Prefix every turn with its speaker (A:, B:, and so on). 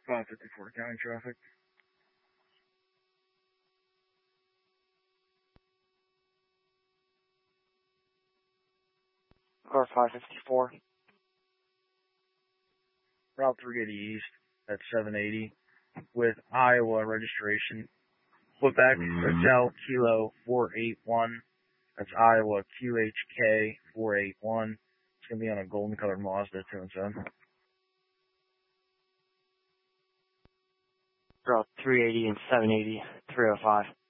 A: 554 county traffic.
B: Car 554.
A: Route 380 East at 780 with Iowa registration. Quebec Hotel Kilo 481. That's Iowa QHK 481. It's going to be on a golden colored Mazda 207.
B: Route 380 and 780, 305.